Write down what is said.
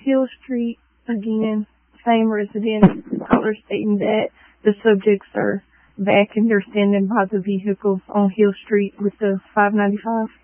Hill Street, again, same resident caller stating that the subjects are back and they're standing by the vehicles on Hill Street with the 595.